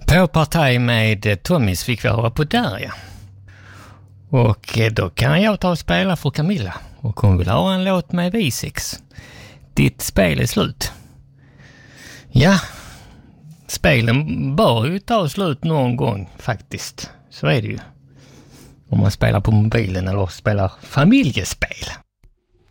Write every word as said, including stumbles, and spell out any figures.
På partaj med Tommys fick vi höra på där, ja. Och då kan jag ta och spela för Camilla. Och hon vill ha en låt med V sex. Ditt spel är slut. Ja, spelen bör ju ta slut någon gång faktiskt. Så är det ju. Om man spelar på mobilen eller spelar familjespel.